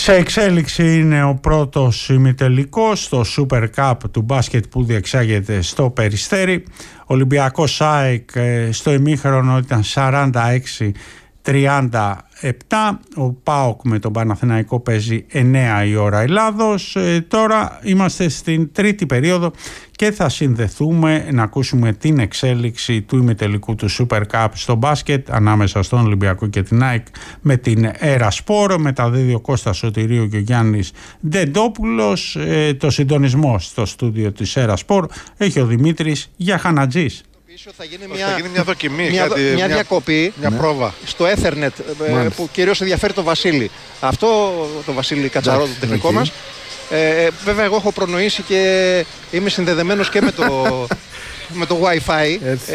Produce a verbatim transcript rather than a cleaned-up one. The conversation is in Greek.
Σε εξέλιξη είναι ο πρώτος ημιτελικός στο Super Cup του μπάσκετ που διεξάγεται στο Περιστέρι. Ολυμπιακός ΑΕΚ στο ημίχρονο ήταν σαράντα έξι τριάντα επτά. Ο ΠΑΟΚ με τον Παναθηναϊκό παίζει εννέα η ώρα Ελλάδος. Ε, τώρα είμαστε στην τρίτη περίοδο και θα συνδεθούμε να ακούσουμε την εξέλιξη του ημιτελικού του Super Cup στο μπάσκετ ανάμεσα στον Ολυμπιακό και την ΑΕΚ με την Ερασπόρ. Μεταδίδει ο Κώστας Σωτηρίου και ο Γιάννης Ντεντόπουλος. Ε, το συντονισμό στο στούντιο της Ερασπόρ έχει ο Δημήτρης Γιαχανατζής. Θα γίνει μια, θα γίνει μια δοκιμή, μια, κάτι, μια μια διακοπή μια ναι. πρόβα στο Ethernet ε, που κυρίως ενδιαφέρει τον Βασίλη. Αυτό το Βασίλη Κατσαρό, το τεχνικό μας. Ε, βέβαια εγώ έχω προνοήσει και είμαι συνδεδεμένος και με το, με το Wi-Fi.